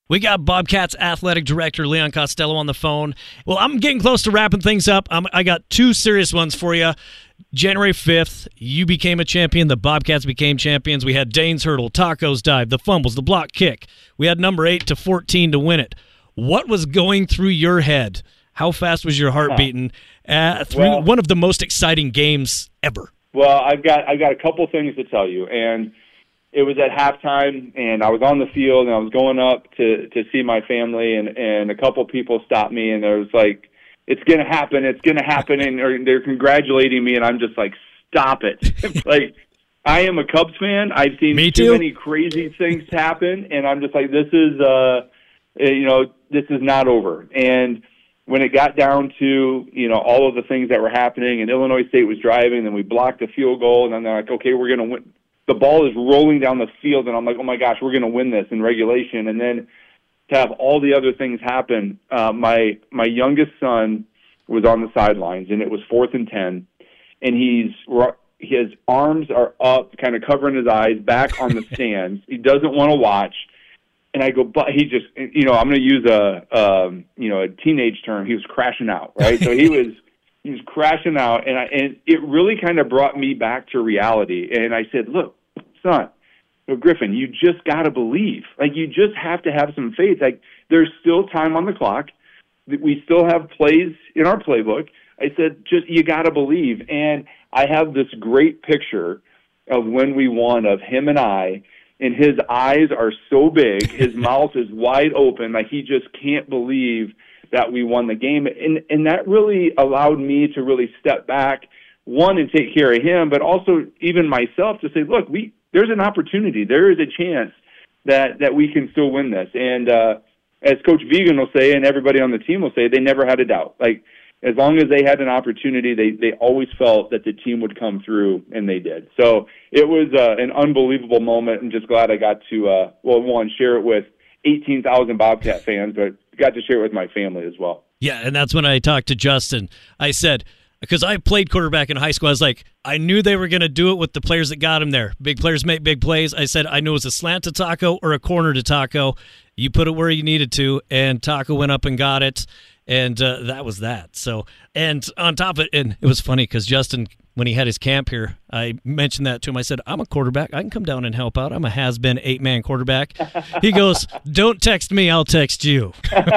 We got Bobcats athletic director Leon Costello on the phone. Well, I'm getting close to wrapping things up. I got two serious ones for you. January 5th, you became a champion. The Bobcats became champions. We had Dane's hurdle, Taco's dive, the fumbles, the block kick. We had number 8 to 14 to win it. What was going through your head? How fast was your heart beating through one of the most exciting games ever? Well, I've got a couple things to tell you, and it was at halftime, and I was on the field, and I was going up to see my family, and a couple people stopped me, and there was like, it's going to happen, and they're congratulating me, and I'm just like, stop it. Like, I am a Cubs fan. I've seen too many crazy things happen, and I'm just like, this is not over. And when it got down to, all of the things that were happening, and Illinois State was driving, and then we blocked a field goal, and then they're like, okay, we're going to win. The ball is rolling down the field, and I'm like, oh, my gosh, we're going to win this in regulation. And then to have all the other things happen, my youngest son was on the sidelines, and it was 4th and 10, and his arms are up, kind of covering his eyes, back on the stands. He doesn't want to watch. And I go, but he just, I'm going to use a teenage term. He was crashing out, right? So he was crashing out, and it really kind of brought me back to reality. And I said, look, son, Griffin, you just got to believe. Like, you just have to have some faith. Like, there's still time on the clock. We still have plays in our playbook. I said, you got to believe. And I have this great picture of when we won, of him and I, and his eyes are so big, his mouth is wide open, like he just can't believe that we won the game. And that really allowed me to really step back, one, and take care of him, but also even myself to say, look, there's an opportunity. There is a chance that we can still win this. And as Coach Vigen will say, and everybody on the team will say, they never had a doubt. Like, as long as they had an opportunity, they always felt that the team would come through, and they did. So it was an unbelievable moment. I'm just glad I got to, share it with 18,000 Bobcat fans, but got to share it with my family as well. Yeah, and that's when I talked to Justin. I said, because I played quarterback in high school, I was like, I knew they were going to do it with the players that got him there. Big players make big plays. I said, I knew it was a slant to Taco or a corner to Taco. You put it where you needed to, and Taco went up and got it. And that was that. So, and on top of it, and it was funny because Justin, when he had his camp here, I mentioned that to him. I said, I'm a quarterback. I can come down and help out. I'm a has-been 8-man quarterback. He goes, don't text me. I'll text you.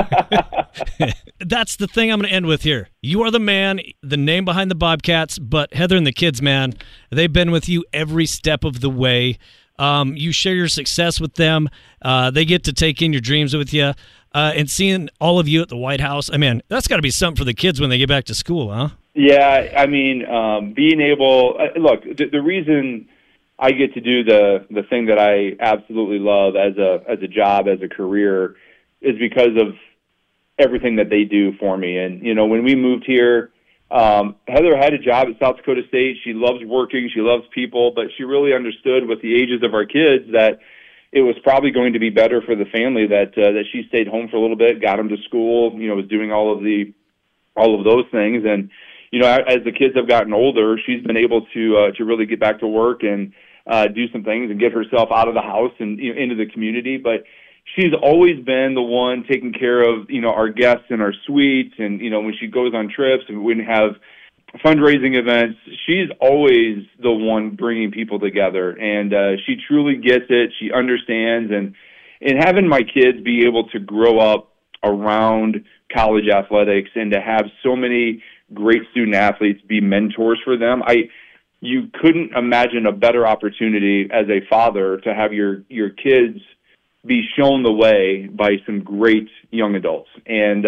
That's the thing I'm going to end with here. You are the man, the name behind the Bobcats, but Heather and the kids, man, they've been with you every step of the way. You share your success with them. They get to take in your dreams with you. And seeing all of you at the White House, I mean, that's got to be something for the kids when they get back to school, huh? Yeah, I mean, being able look, the reason I get to do the thing that I absolutely love as a job, as a career, is because of everything that they do for me. And, when we moved here, Heather had a job at South Dakota State. She loves working. She loves people. But she really understood with the ages of our kids that it was probably going to be better for the family that she stayed home for a little bit, got them to school, was doing all of those things. And, as the kids have gotten older, she's been able to really get back to work and do some things and get herself out of the house and into the community. But she's always been the one taking care of, our guests in our suites. And, when she goes on trips and we have fundraising events, she's always the one bringing people together. And she truly gets it. She understands. And having my kids be able to grow up around college athletics and to have so many great student athletes be mentors for them, you couldn't imagine a better opportunity as a father to have your kids be shown the way by some great young adults. And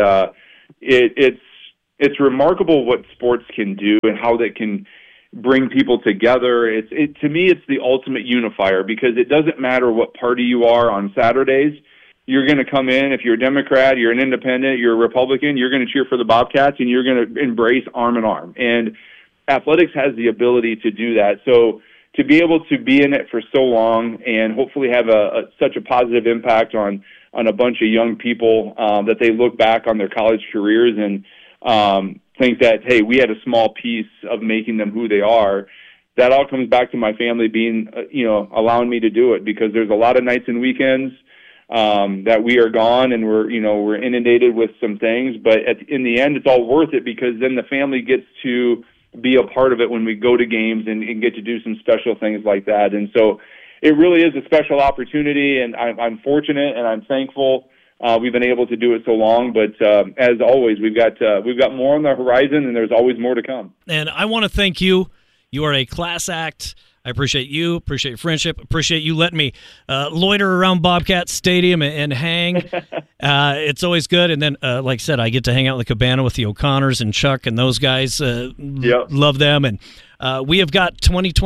it's remarkable what sports can do and how they can bring people together. To me, it's the ultimate unifier, because it doesn't matter what party you are on Saturdays. You're going to come in, if you're a Democrat, you're an independent, you're a Republican, you're going to cheer for the Bobcats, and you're going to embrace arm in arm. And athletics has the ability to do that. So to be able to be in it for so long and hopefully have such a positive impact on a bunch of young people that they look back on their college careers and think that, hey, we had a small piece of making them who they are. That all comes back to my family being, allowing me to do it, because there's a lot of nights and weekends that we are gone and we're inundated with some things. But in the end, it's all worth it, because then the family gets to be a part of it when we go to games and get to do some special things like that. And so it really is a special opportunity, and I'm fortunate and I'm thankful we've been able to do it so long. But as always, we've got more on the horizon, and there's always more to come. And I want to thank you. You are a class act. I appreciate you, appreciate your friendship, appreciate you letting me loiter around Bobcat Stadium and hang. It's always good. And then, like I said, I get to hang out in the cabana with the O'Connors and Chuck and those guys. Love them. And we have got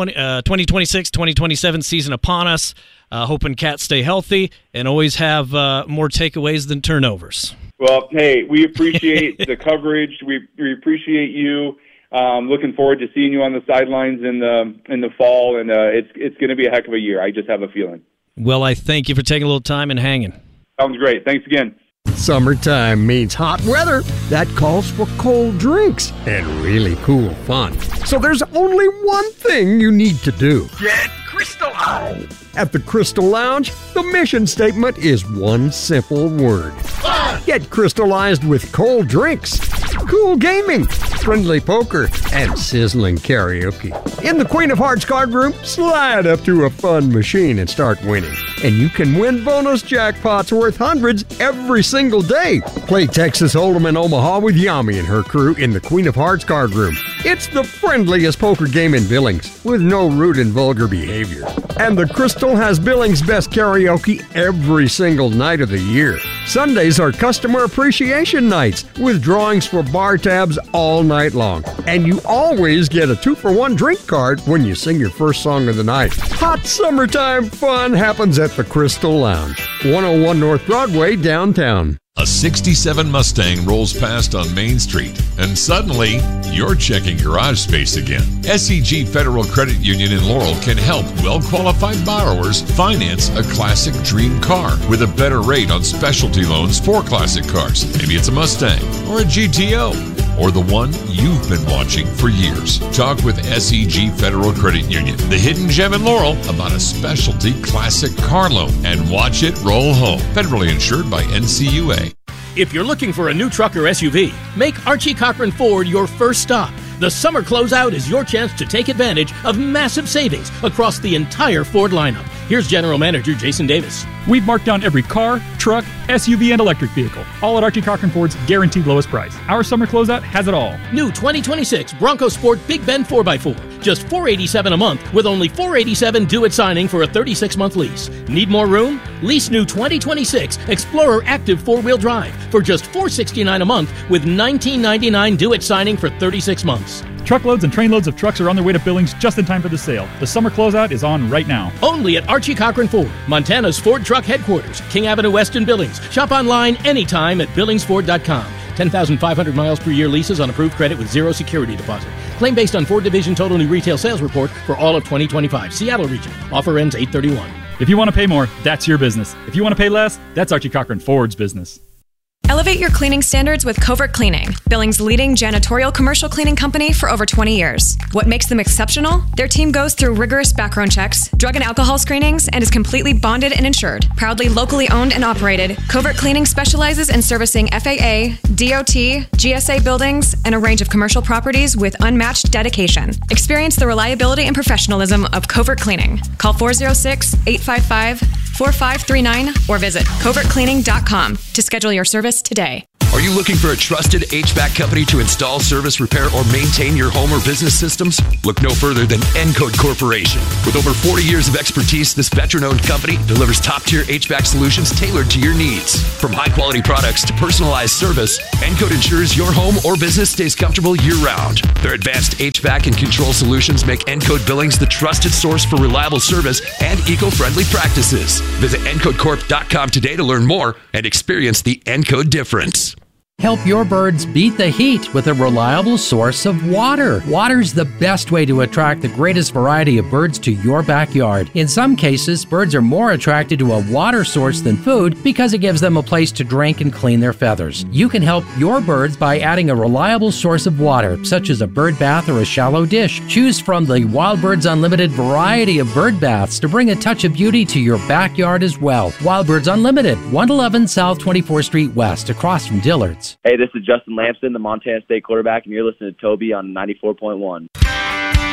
2026, 2027 season upon us, hoping Cats stay healthy and always have more takeaways than turnovers. Well, hey, we appreciate the coverage. We appreciate you. Looking forward to seeing you on the sidelines in the fall, and it's going to be a heck of a year. I just have a feeling. Well, I thank you for taking a little time and hanging. Sounds great. Thanks again. Summertime means hot weather. That calls for cold drinks and really cool fun. So there's only one thing you need to do. Get crystallized. At the Crystal Lounge, the mission statement is one simple word. Fun. Get crystallized with cold drinks, cool gaming, friendly poker, and sizzling karaoke. In the Queen of Hearts card room, slide up to a fun machine and start winning. And you can win bonus jackpots worth hundreds every single day. Play Texas Hold'em in Omaha with Yami and her crew in the Queen of Hearts card room. It's the friendliest poker game in Billings, with no rude and vulgar behavior. And the Crystal has Billings' best karaoke every single night of the year. Sundays are customer appreciation nights, with drawings for bar tabs all night long. And you always get a 2-for-1 drink card when you sing your first song of the night. Hot summertime fun happens at the Crystal Lounge, 101 North Broadway, downtown. A 67 Mustang rolls past on Main Street, and suddenly, you're checking garage space again. SEG Federal Credit Union in Laurel can help well-qualified borrowers finance a classic dream car with a better rate on specialty loans for classic cars. Maybe it's a Mustang or a GTO, or the one you've been watching for years. Talk with SEG Federal Credit Union, the hidden gem in Laurel, about a specialty classic car loan, and watch it roll home. Federally insured by NCUA. If you're looking for a new truck or SUV, make Archie Cochran Ford your first stop. The summer closeout is your chance to take advantage of massive savings across the entire Ford lineup. Here's General Manager Jason Davis. We've marked down every car, truck, SUV, and electric vehicle, all at Archie Cochran Ford's guaranteed lowest price. Our summer closeout has it all. New 2026 Bronco Sport Big Bend 4x4. Just $487 a month, with only $487 due at signing for a 36-month lease. Need more room? Lease new 2026 Explorer Active 4-wheel drive for just $469 a month, with $1999 due at signing for 36 months. Truckloads and trainloads of trucks are on their way to Billings just in time for the sale. The summer closeout is on right now. Only at Archie Cochran Ford, Montana's Ford Truck Headquarters, King Avenue West in Billings. Shop online anytime at BillingsFord.com. 10,500 miles per year leases on approved credit with zero security deposit. Claim based on Ford Division Total New Retail Sales Report for all of 2025. Seattle region. Offer ends 8/31. If you want to pay more, that's your business. If you want to pay less, that's Archie Cochran Ford's business. Elevate your cleaning standards with Covert Cleaning, Billings' leading janitorial commercial cleaning company for over 20 years. What makes them exceptional? Their team goes through rigorous background checks, drug and alcohol screenings, and is completely bonded and insured. Proudly locally owned and operated, Covert Cleaning specializes in servicing FAA, DOT, GSA buildings, and a range of commercial properties with unmatched dedication. Experience the reliability and professionalism of Covert Cleaning. Call 406-855-4539 or visit covertcleaning.com to schedule your service today. Are you looking for a trusted HVAC company to install, service, repair, or maintain your home or business systems? Look no further than Encode Corporation. With over 40 years of expertise, this veteran-owned company delivers top-tier HVAC solutions tailored to your needs. From high-quality products to personalized service, Encode ensures your home or business stays comfortable year-round. Their advanced HVAC and control solutions make Encode Billings the trusted source for reliable service and eco-friendly practices. Visit EncodeCorp.com today to learn more and experience the Encode difference. Help your birds beat the heat with a reliable source of water. Water's the best way to attract the greatest variety of birds to your backyard. In some cases, birds are more attracted to a water source than food because it gives them a place to drink and clean their feathers. You can help your birds by adding a reliable source of water, such as a bird bath or a shallow dish. Choose from the Wild Birds Unlimited variety of bird baths to bring a touch of beauty to your backyard as well. Wild Birds Unlimited, 111 South 24th Street West, across from Dillard's. Hey, this is Justin Lamson, the Montana State quarterback, and you're listening to Toby on 94.1.